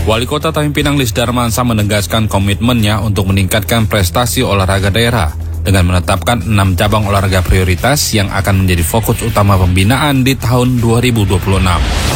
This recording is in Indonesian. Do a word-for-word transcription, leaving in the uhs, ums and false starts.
Wali Kota Tanjung Pinang Lis Darmansa menegaskan komitmennya untuk meningkatkan prestasi olahraga daerah dengan menetapkan enam cabang olahraga prioritas yang akan menjadi fokus utama pembinaan di tahun dua ribu dua puluh enam.